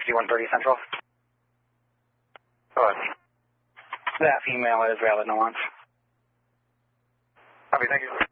6130 Central. Go ahead. That female is valid nuance. Copy, thank you.